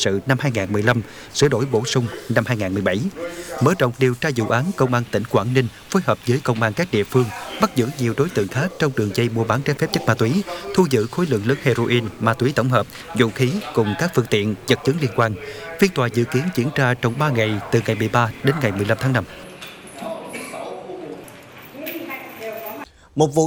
sự năm 2015, sửa đổi bổ sung năm 2017. Mở rộng điều tra vụ án, Công an tỉnh Quảng Ninh phối hợp với công an các địa phương bắt giữ nhiều đối tượng khác trong đường dây mua bán trái phép chất ma túy, thu giữ khối lượng lớn heroin, ma túy tổng hợp, vũ khí cùng các phương tiện, vật chứng liên quan. Phiên tòa dự kiến diễn ra trong 3 ngày, từ ngày 13 đến ngày 15 tháng 5. Một vụ